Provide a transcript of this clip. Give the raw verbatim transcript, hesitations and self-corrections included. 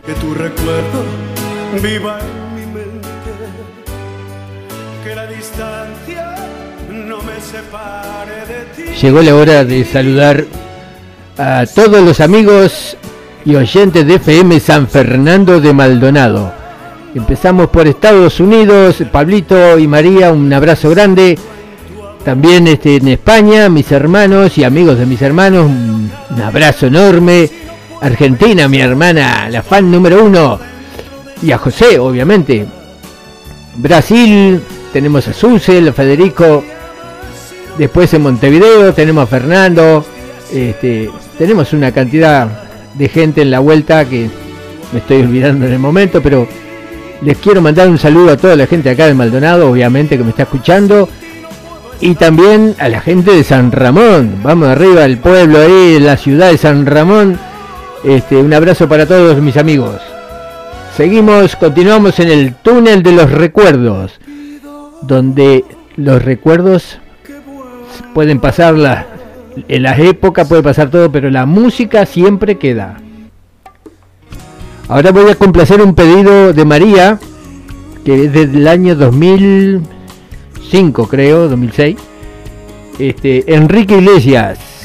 Que tu recuerdo viva en mi mente, que la distancia no me separe de ti. Llegó la hora de saludar a todos los amigos y oyentes de F M San Fernando de Maldonado. Empezamos por Estados Unidos, Pablito y María, un abrazo grande. También este, en España, mis hermanos y amigos de mis hermanos, un, un abrazo enorme. Argentina, mi hermana, la fan número uno. Y a José, obviamente. Brasil, tenemos a Susel, a Federico. Después en Montevideo tenemos a Fernando. Este, tenemos una cantidad de gente en la vuelta que me estoy olvidando en el momento, pero les quiero mandar un saludo a toda la gente acá de Maldonado, obviamente, que me está escuchando. Y también a la gente de San Ramón. Vamos arriba, el pueblo ahí, en la ciudad de San Ramón. Este, un abrazo para todos mis amigos. Seguimos, continuamos en el túnel de los recuerdos, donde los recuerdos pueden pasar la, en las épocas, puede pasar todo, pero la música siempre queda. Ahora voy a complacer un pedido de María, que es del año dos mil cinco, creo, dos mil seis. Este, Enrique Iglesias.